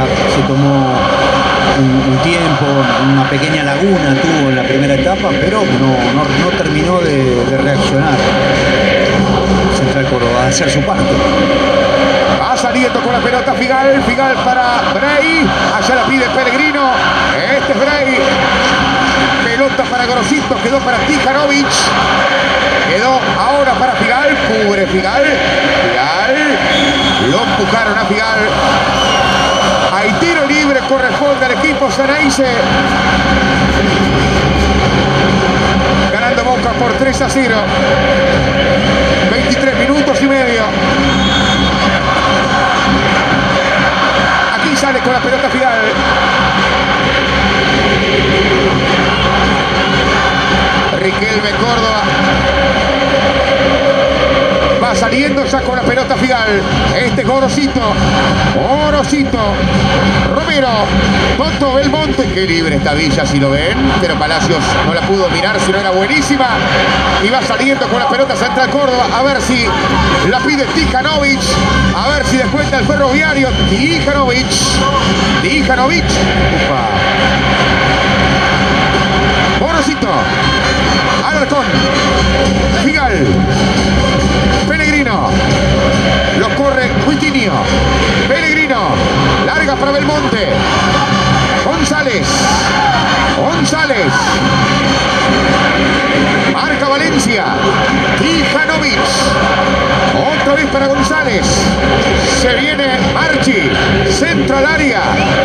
se tomó un tiempo, una pequeña laguna tuvo en la primera etapa, pero no terminó de reaccionar. Central Córdoba a hacer su parte. Va saliendo con la pelota Figal para Bray, allá la pide Pellegrino, este es Bray, pelota para Gorosito, quedó para Tijanovic, quedó ahora para Figal, cubre Figal, lo empujaron a Figal, hay tiro libre, corresponde al equipo Ceneice, ganando Boca por 3-0, 23 minutos y medio. Aquí sale con la pelota Figal. Riquelme Córdoba. Va saliendo ya con la pelota Figal. Este es Gorosito. Romero. Tonto Belmonte. Qué libre esta Villa si lo ven. Pero Palacios no la pudo mirar, si no era buenísima. Y va saliendo con la pelota Central Córdoba. A ver si la pide Tijanovic. A ver si descuenta el Ferroviario. Tijanovic. Upa. Gorosito. Alarcón. Figal. Pellegrino. Lo corre Cuitinho. Pellegrino. Larga para Belmonte. González. Marca Valencia. Tijanovic. Otra vez para González. Se viene Marchi. Centro al área.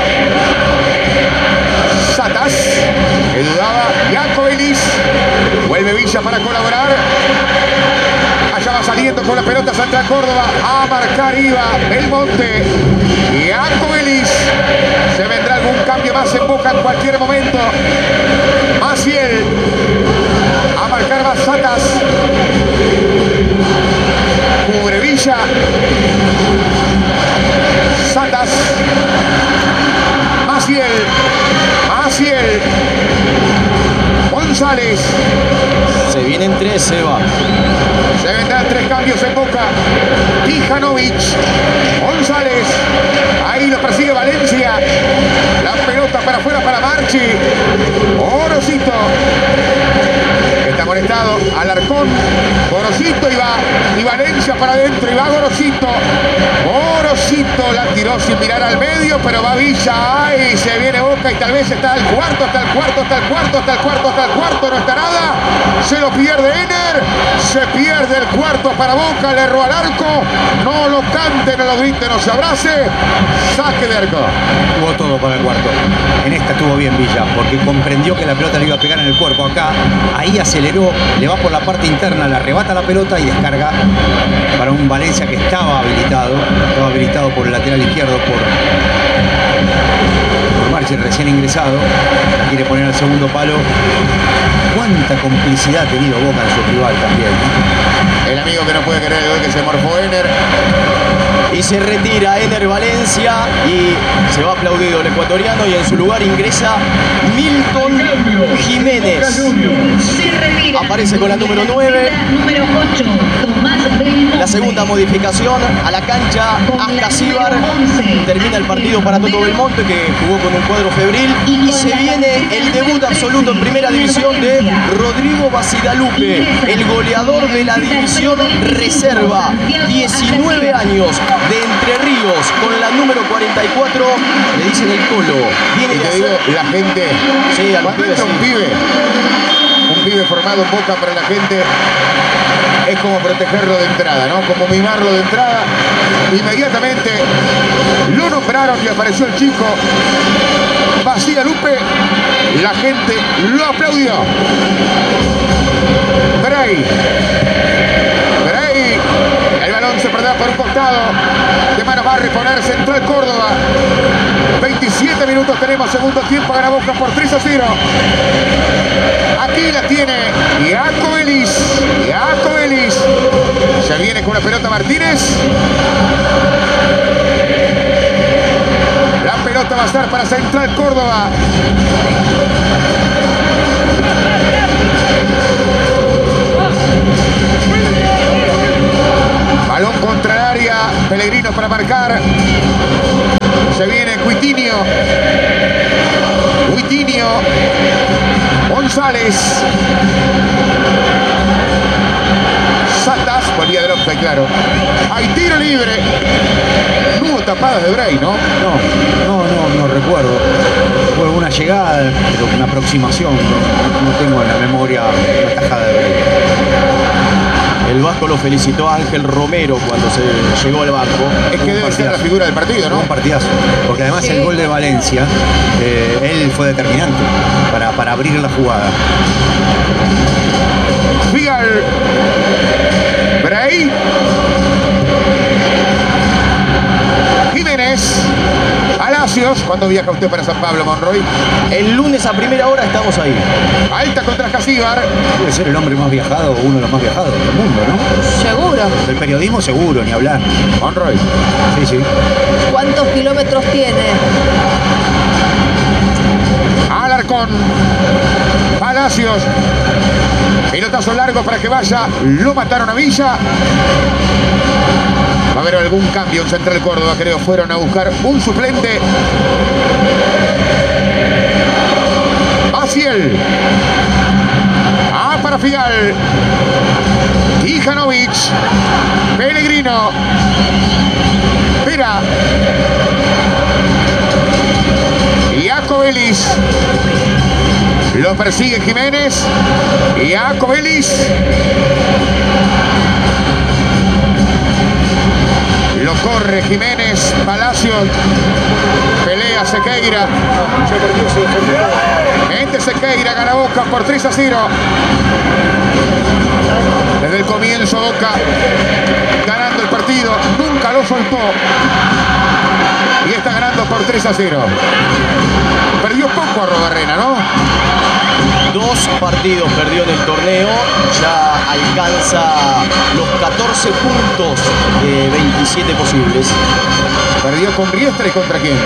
Satas. Que dudaba. Jacobelis. Vuelve Villa para colaborar. Allá va saliendo con la pelota Central Córdoba. A marcar iba Belmonte. Jacobelis. Se vendrá algún cambio más en Boca en cualquier momento. Maciel. A marcar más Satas. Cubre Villa. Satas. Maciel. González. Se vienen tres, Seba. Se vendrán tres cambios en Boca. Tijanovic. González. Ahí lo persigue Valencia. La pelota para afuera para Marchi. Gorosito. Está conectado Alarcón. Gorosito y Valencia para adentro. Y va Gorosito. La tiró sin mirar al medio, pero va Villa. Ahí se viene Boca y tal vez está el cuarto. No está nada. Se lo pierde Ener. Se pierde el cuarto para Boca. Le erró al arco. No lo canten, no lo griten, no se abrace. Saque de arco. Tuvo todo para el cuarto. En esta estuvo bien Villa, porque comprendió que la pelota le iba a pegar en el cuerpo acá. Ahí aceleró, le va por la parte interna, le arrebata la pelota y descarga para un Valencia que estaba habilitado por el lateral izquierdo, por Marchi, recién ingresado. La quiere poner al segundo palo. Cuánta complicidad ha tenido Boca en su rival también. El amigo que no puede creer hoy que se morfó Ener. Y se retira Ener Valencia y se va aplaudido el ecuatoriano y en su lugar ingresa Milton Jiménez. Aparece con la número 9. La segunda modificación a la cancha Ascasíbar. Termina el partido para Toto Belmonte, que jugó con un cuadro febril. Y se viene el debut absoluto en primera división de Rodrigo Basidalupe, el goleador de la división reserva. 19 años, de Entre Ríos, con la número 44, le dicen el Colo. Viene y te digo, la gente, sí, cuando entra un pibe formado en Boca para la gente, es como protegerlo de entrada, ¿no? Como mimarlo de entrada. Inmediatamente lo nombraron y apareció el chico Basidalupe. La gente lo aplaudió. Bray. El balón se perderá por un costado. De mano va a reponer Central Córdoba. 27 minutos tenemos, segundo tiempo, gana Boca por 3-0. Aquí la tiene Jacobelis. Se viene con la pelota Martínez. La pelota va a estar para Central Córdoba. Balón contra el área. Pellegrino para marcar. Se viene Cuitinho. González. Satas, volvía del offside, claro. Hay tiro libre. No hubo tapadas de Bray, ¿no? No recuerdo. Fue una llegada, pero una aproximación. No tengo en la memoria una tajada de Bray. El Vasco lo felicitó a Ángel Romero cuando se llegó al banco. Es que debe ser la figura del partido, ¿no? Un partidazo. Porque además Sí. el gol de Valencia, él fue determinante para abrir la jugada. Figal. Bray. Jiménez. Palacios. ¿Cuándo viaja usted para San Pablo, Monroy? El lunes a primera hora estamos ahí. Alta contra Casíbar. Debe ser el hombre más viajado, uno de los más viajados del mundo, ¿no? Seguro. Del periodismo seguro, ni hablar. Monroy. Sí. ¿Cuántos kilómetros tiene? Alarcón. Palacios. Pelotazo largo para que vaya. Lo mataron a Villa. Va a haber algún cambio en Central Córdoba, creo. Fueron a buscar un suplente. Maciel. Para Figal. Tijanovic. Pellegrino. Vera. Iacobelis. Lo persigue Jiménez. Iacobelis. Lo corre Jiménez. Palacios. Pelea Sequeira. Mente Sequeira, gana Boca por 3-0. Desde el comienzo Boca ganando el partido. Nunca lo soltó. Y está ganando por 3-0. Perdió poco a Robarrena, ¿no? 2 partidos perdió en el torneo, ya alcanza los 14 puntos de 27 posibles. Perdió con Riestra y contra quién.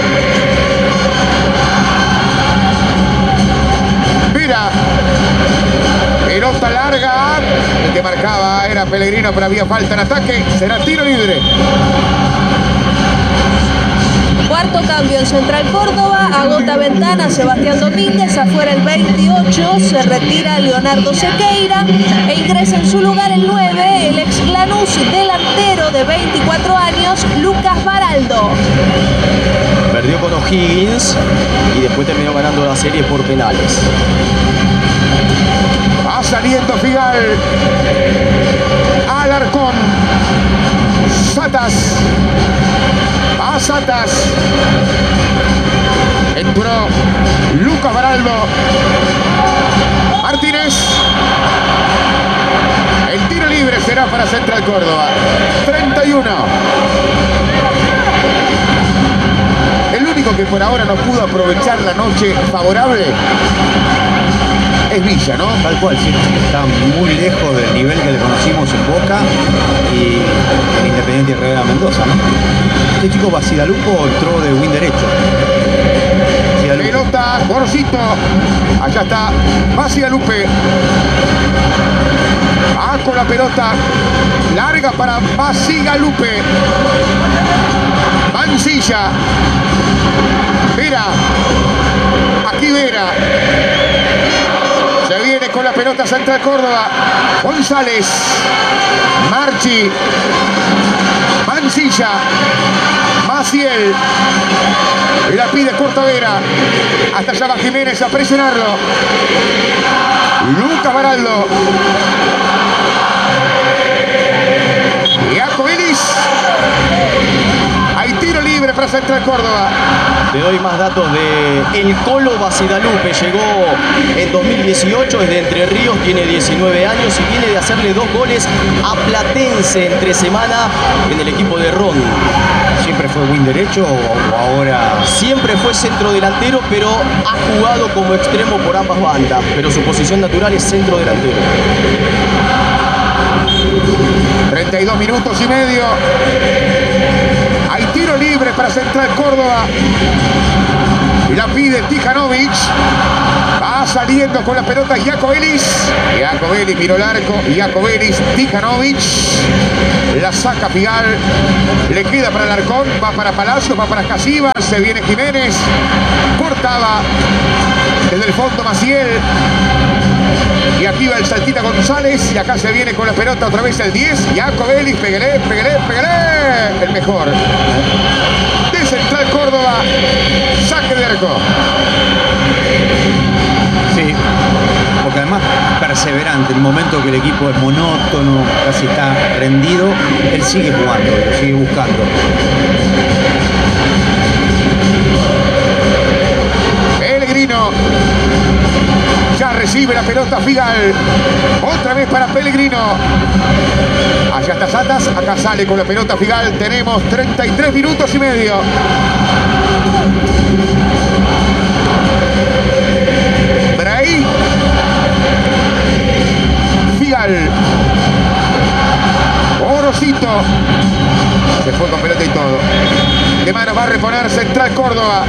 Mira. Pelota larga. El que marcaba era Pellegrino, pero había falta en ataque. Será tiro libre. Cuarto cambio en Central Córdoba, agota ventana Sebastián Domínguez, afuera el 28, se retira Leonardo Sequeira e ingresa en su lugar el 9, el ex Lanús delantero de 24 años, Lucas Baraldo. Perdió con O'Higgins y después terminó ganando la serie por penales. Va saliendo Figal. Alarcón. Satas. A Satas. Entró Lucas Baraldo. Martínez. El tiro libre será para Central Córdoba. 31. El único que por ahora no pudo aprovechar la noche favorable es Villa, ¿no? Tal cual, sí. Está muy lejos del nivel que le conocimos en Boca y en Independiente Rivera Mendoza, ¿no? Este chico Basidalupo entró de win derecho. Pelota, Gorosito. Allá está Basidalupe. Va con la pelota. Larga para Basidalupe. Mancilla. Vera. Aquí Vera. Se viene con la pelota Central Córdoba. González. Marchi. Mancilla. Maciel. La pide Cortavera. Hasta allá va Jiménez a presionarlo. Lucas Baraldo. Iacobelis. Hay tiro libre para Central Córdoba. Te doy más datos de El Colo Basidalupe. Llegó en 2018 desde Entre Ríos, tiene 19 años y viene de hacerle 2 goles a Platense entre semana en el equipo de Ron. ¿Siempre fue win derecho o ahora? Siempre fue centro delantero, pero ha jugado como extremo por ambas bandas. Pero su posición natural es centro delantero. 32 minutos y medio. Hay tiro libre para Central Córdoba. La pide Tijanovic. Va saliendo con la pelota Iacovelis. Iacovelis miró el arco. Iacovelis, Tijanovic. La saca Figal. Le queda para Alarcón. Va para Palacios, va para Casivas. Se viene Jiménez. Cortaba desde el fondo Maciel. Y aquí va el Saltita González. Y acá se viene con la pelota otra vez el 10. Iacovelis, Peguelé. El mejor. De Central Córdoba. Saque de arco. Sí, porque además perseverante. En el momento que el equipo es monótono, casi está rendido, él sigue jugando, lo sigue buscando. Pellegrino. Ya recibe la pelota Figal. Otra vez para Pellegrino. Allá está Satas. Acá sale con la pelota Figal. Tenemos 33 minutos y medio. Bray. Figal. Orosito. Se fue con pelota y todo. De mano va a reponer Central Córdoba.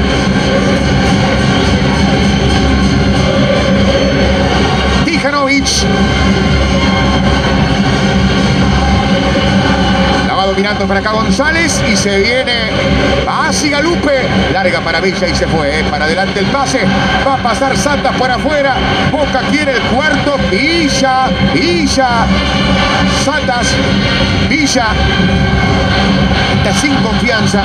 Tijanovic. La va dominando para acá González y se viene hacia Galupe. Larga para Villa y se fue. Para adelante el pase. Va a pasar Santas por afuera. Boca quiere el cuarto. Villa. Santas. Villa. Está sin confianza.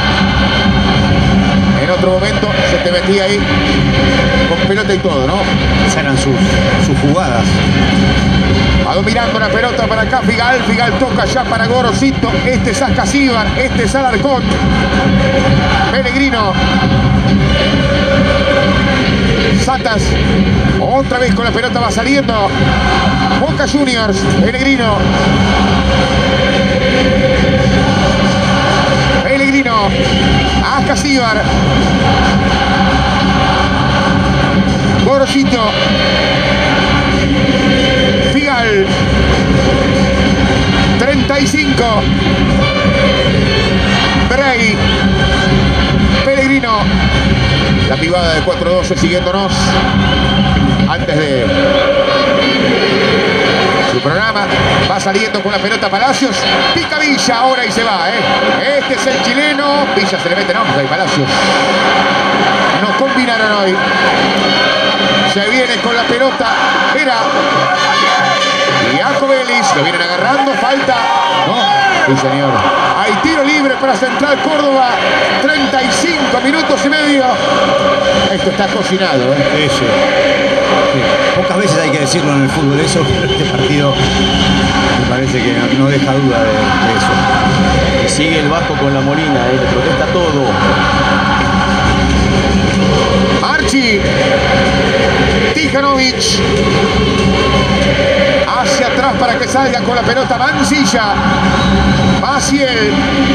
En otro momento se te metía ahí con pelota y todo, ¿no? Esas eran sus jugadas. Va dominando la pelota para acá Figal. Figal toca ya para Gorosito. Este es Casíbar. Este es Alarcón. Pellegrino. Satas. Otra vez con la pelota va saliendo. Boca Juniors. Pellegrino. Pellegrino. Casíbar. Gorosito. Figal. 35. Bray. Pellegrino. La pivada de 4-12 siguiéndonos antes de su programa. Va saliendo con la pelota Palacios. Pica Villa ahora y se va, Este es el chileno. Villa se le mete, no, hay Palacios. No combinaron hoy. Se viene con la pelota. Era Iacovelis. Lo vienen agarrando. Falta. No. Sí, señor. Hay tiro libre para Central Córdoba. 35 minutos y medio. Esto está cocinado, Sí. Pocas veces hay que decirlo en el fútbol eso, pero este partido me parece que no deja duda de eso. Y sigue el Vasco con la Molina, le protesta todo. Marchi. Tijanovic. Hacia atrás para que salga con la pelota Mancilla. Maciel.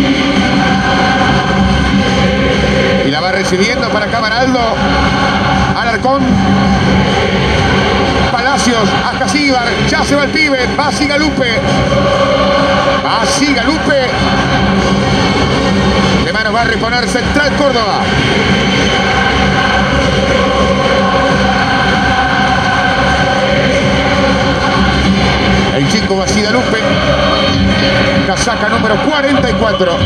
Y la va recibiendo para Camaraldo. Alarcón. Palacios a Casíbar. Ya se va el pibe. Va así Galupe. De manos va a reponer Central Córdoba. El chico Basigalupe. Casaca número 44.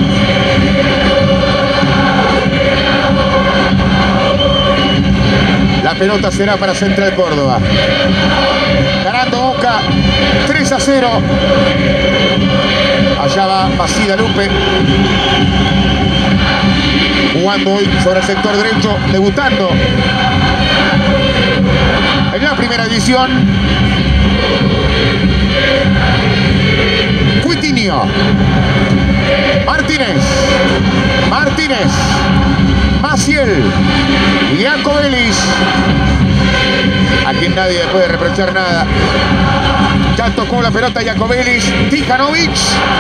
La pelota será para Central Córdoba. Ganando Boca 3-0. Allá va Basigalupe. Jugando hoy sobre el sector derecho. Debutando en la primera división. Cuitinho. Martínez. Maciel. Iacovelis. A quien nadie le puede reprochar nada. Ya tocó la pelota Iacovelis. Tijanovic.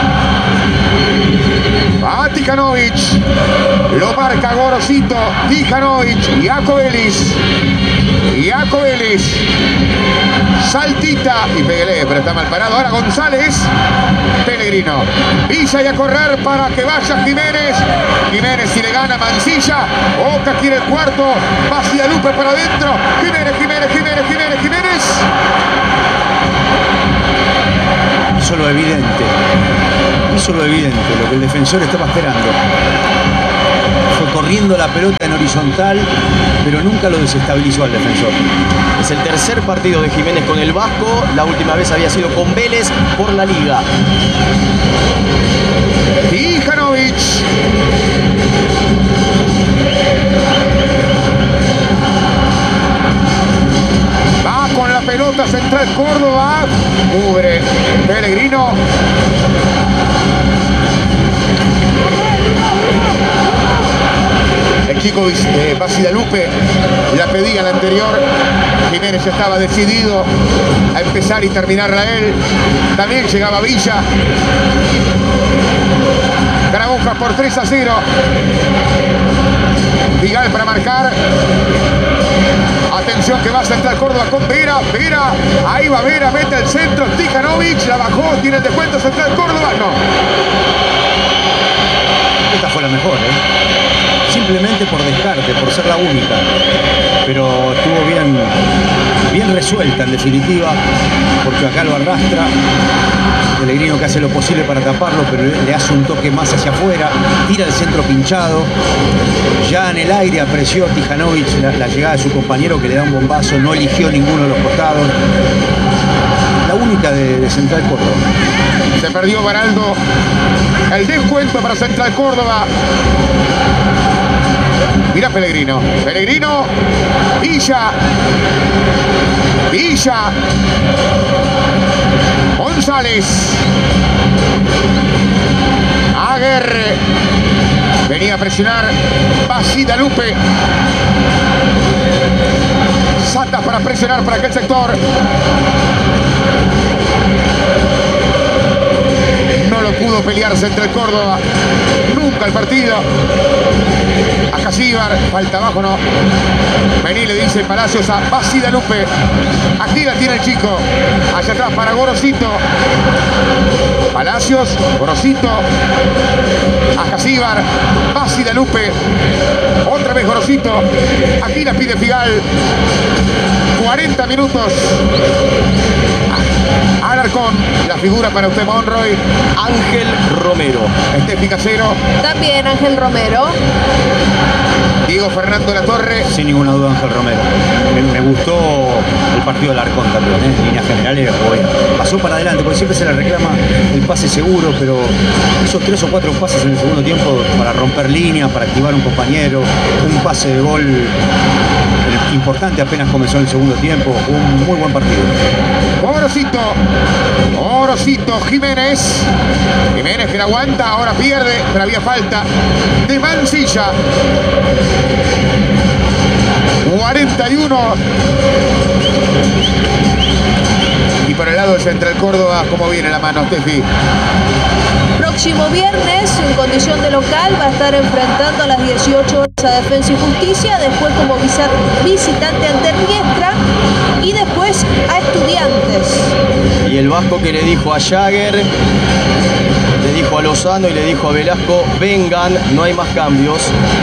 Va Tijanovic. Lo marca Gorosito. Tijanovic. Iacovelis. Iaco Vélez. Saltita y Peguelé, pero está mal parado. Ahora González. Pellegrino. Villa y a correr para que vaya Jiménez. Jiménez si le gana Mancilla. Oca quiere el cuarto. Basidalupe para adentro. Jiménez. Hizo lo evidente, lo que el defensor estaba esperando. Fue corriendo la pelota en horizontal, pero nunca lo desestabilizó al defensor. Es el tercer partido de Jiménez con el Vasco. La última vez había sido con Vélez por la Liga. Tijanovic. Va con la pelota Central Córdoba. Cubre Pellegrino. El chico Basidalupe la pedía la anterior. Jiménez ya estaba decidido a empezar y terminarla él. También llegaba Villa. Grabuja por 3-0. Vigal para marcar. Atención que va a Central Córdoba con Vera. Vera, ahí va Vera, mete el centro. Tijanovic la bajó, tiene el descuento Central Córdoba. No. Esta fue la mejor, simplemente por descarte, por ser la única. Pero estuvo bien resuelta en definitiva, porque acá lo arrastra. Pellegrino que hace lo posible para taparlo, pero le hace un toque más hacia afuera, tira el centro pinchado. Ya en el aire apreció Tijanovic la llegada de su compañero, que le da un bombazo, no eligió ninguno de los costados. La única de Central Córdoba. Se perdió Baraldo. El descuento para Central Córdoba. Mira Pellegrino. Pellegrino. Villa. González. Aguerre. Venía a presionar Basidalupe. Sata para presionar para aquel sector. No lo pudo pelear Central Córdoba. Nunca el partido. A Casíbar, falta abajo, no. Vení, le dice Palacios a Basidalupe. Aquí la tiene el chico. Hacia atrás para Gorosito. Palacios, Gorosito. A Casíbar, Basidalupe. Otra vez Gorosito. Aquí la pide Figal. 40 minutos. Alarcón, la figura para usted, Monroy. Ángel Romero. Estefi Casero. También Ángel Romero. Diego Fernando Latorre. Sin ninguna duda Ángel Romero. Me gustó el partido del Alarcón también, en líneas generales. Bueno, pasó para adelante, porque siempre se le reclama el pase seguro, pero hizo 3 o 4 pases en el segundo tiempo para romper líneas, para activar un compañero. Un pase de gol importante apenas comenzó el segundo tiempo. Un muy buen partido. Orosito, Jiménez que la aguanta, ahora pierde, pero había falta de Mancilla. 41. Y por el lado de Central Córdoba, ¿cómo viene la mano, Tefi? Próximo viernes, en condición de local, va a estar enfrentando a las 18 horas a Defensa y Justicia, después como visitante ante Riestra y después a Estudiantes. Y el Vasco que le dijo a Jagger, le dijo a Lozano y le dijo a Velasco: vengan, no hay más cambios.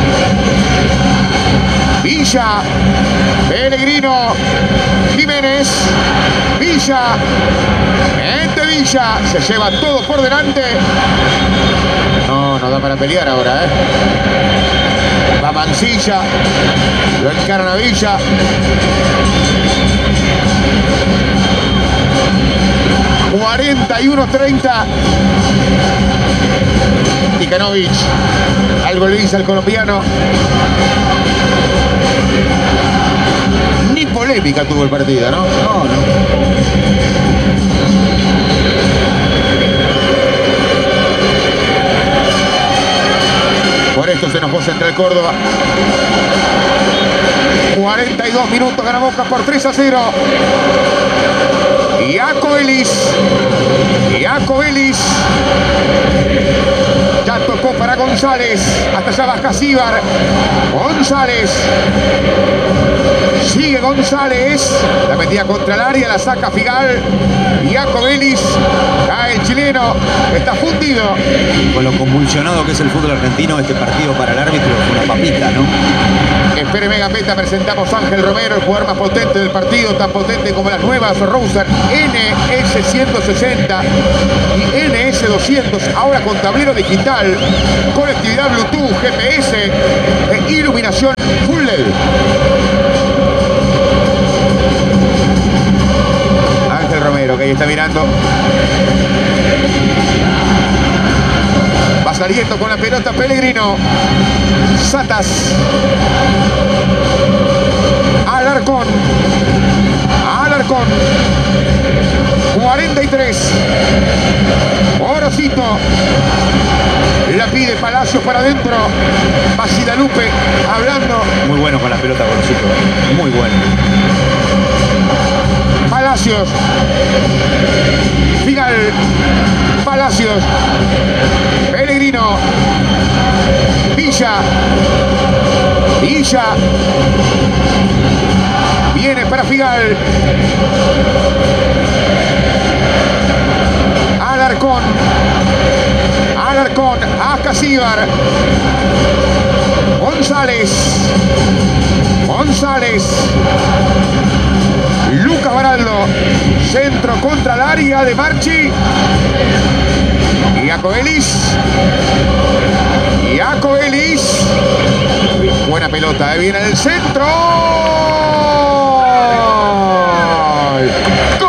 Villa, Pellegrino, Jiménez, Villa, Villa, se lleva todo por delante. No da para pelear ahora, Va Mancilla, lo encarna Villa. ...41-30... Tijanovic, algo le dice al colombiano. Ni polémica tuvo el partido, ¿no? No. Por esto se enojó Central Córdoba. 42 minutos, gana Boca por 3-0. Iaco Vélez. Ya tocó para González. Hasta allá va Casíbar. González. Sigue González. La metida contra el área, la saca Figal. Iacobelis. Cae el chileno. Está fundido. Con lo convulsionado que es el fútbol argentino, este partido para el árbitro fue una papita, ¿no? Espere Megapeta, presentamos a Ángel Romero, el jugador más potente del partido, tan potente como las nuevas Rouser NS160 y NS200, ahora con tablero digital, conectividad Bluetooth, GPS e iluminación full LED. Ángel Romero, que ahí está mirando. Va saliendo con la pelota Pellegrino. Satas. Alarcón. 43. Orosito. La pide Palacios para adentro. Basidalupe hablando. Muy bueno con la pelota, Gorosito. Muy bueno. Palacios. Figal. Palacios. Pellegrino. Villa. Viene para Figal. Alarcón. Ascasíbar. González. Lucas Baraldo. Centro contra el área de Marchi. Iacobelis. Buena pelota, viene el centro. ¡Gol!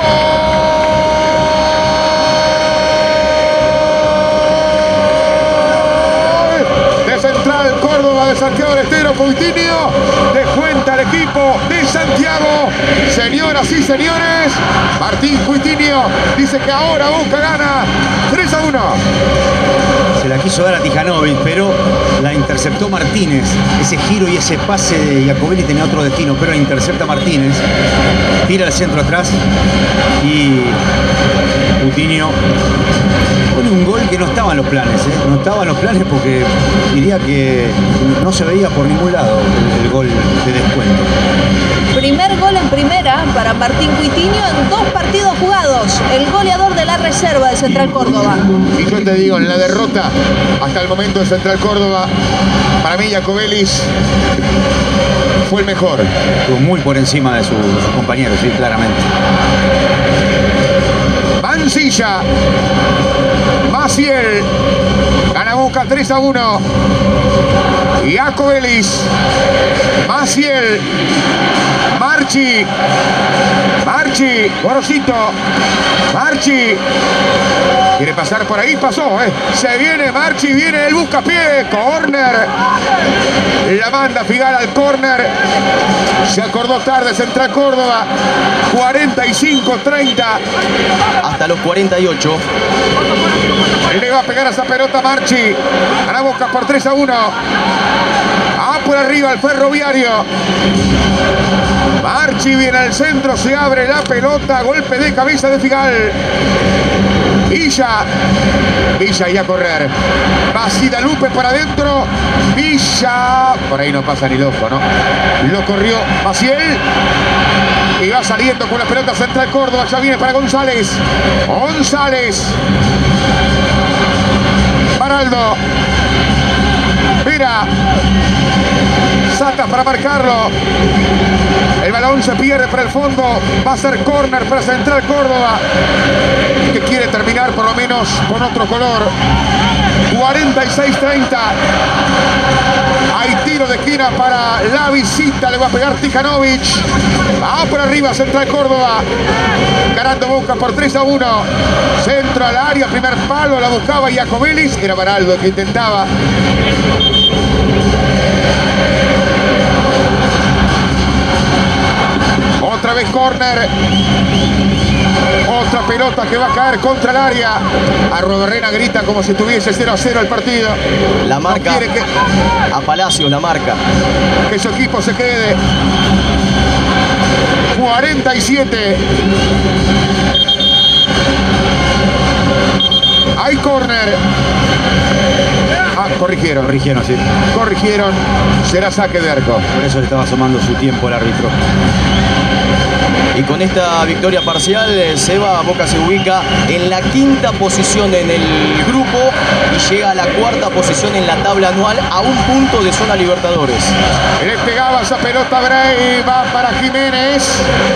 De Central Córdoba, de Santiago del Estero, Coutinho. Descuenta el equipo de Santiago. Señoras y señores, Martín Coutinho dice que ahora Boca gana 3-1. Se la quiso dar a Tijanovic, pero la interceptó Martínez. Ese giro y ese pase de Iacobelli tenía otro destino, pero la intercepta Martínez. Tira el centro atrás y Coutinho pone un gol que no estaba en los planes, ¿eh? No estaba en los planes porque diría que no se veía por ningún lado el gol de descuento. Primer gol en primera para Martín Coutinho en 2 partidos jugados. El goleador de la reserva de Central Córdoba. Y yo te digo, en la derrota hasta el momento de Central Córdoba, para mí Iacobelis fue el mejor. Estuvo muy por encima de sus compañeros, sí, claramente. Mancilla. Maciel. Gana Boca 3-1. Iacobelis. Maciel. Marchi. Gorosito. Marchi. Quiere pasar por ahí, pasó, Se viene Marchi, viene el buscapié. Córner. La manda Figal al córner. Se acordó tarde Central Córdoba. 45-30. Hasta los 48. Le va a pegar a esa pelota Marchi. A la Boca por 3-1. Por arriba el Ferroviario. Marchi viene al centro, se abre la pelota, golpe de cabeza de Figal. Villa y a correr. Basidalupe para adentro. Villa. Por ahí no pasa ni loco, ¿no? Lo corrió Maciel. Y va saliendo con la pelota Central Córdoba. Ya viene para González. Baraldo. Mira. Satas para marcarlo. El balón se pierde para el fondo. Va a ser córner para Central Córdoba, que quiere terminar por lo menos con otro color. 46-30. Hay tiro de esquina para la visita. Le va a pegar Tijanovic. Va por arriba Central Córdoba. Ganando Boca por 3-1. Centro al área. Primer palo. La buscaba Iacobelis. Era Baraldo el que intentaba. Otra vez córner. Otra pelota que va a caer contra el área. Arrobarrena grita como si tuviese 0-0 el partido. La marca. No quiere que... A Palacios la marca. Que su equipo se quede. 47. Hay córner. Corrigieron. Corrigieron, sí. Corrigieron. Será saque de arco. Por eso le estaba sumando su tiempo el árbitro. Y con esta victoria parcial, Seba, Boca se ubica en la 5ª posición en el grupo y llega a la 4ª posición en la tabla anual, a un punto de zona Libertadores. Le pegaba esa pelota Bray, va para Jiménez.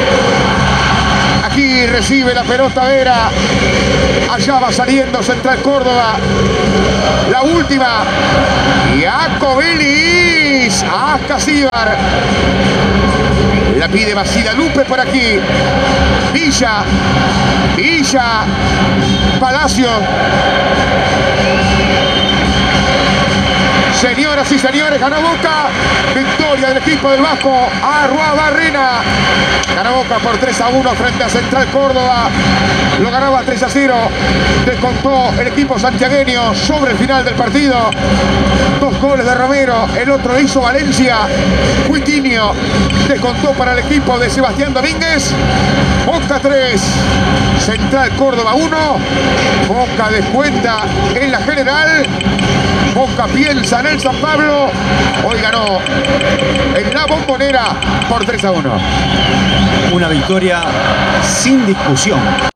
Aquí recibe la pelota Vera. Allá va saliendo Central Córdoba. La última. Iacobelis. Ascasíbar. La pide Basila Lupe por aquí. Villa. Palacio. Señoras y señores, ganó Boca. Victoria del equipo del Vasco Arruabarrena. Ganó Boca por 3-1 frente a Central Córdoba. Lo ganaba 3-0. Descontó el equipo santiagueño sobre el final del partido. 2 goles de Romero. El otro le hizo Valencia. Cuitinho descontó para el equipo de Sebastián Domínguez. Boca 3. Central Córdoba 1. Boca descuenta en la general. Boca piensa en el San Pablo. Hoy ganó en la Bombonera por 3-1. Una victoria sin discusión.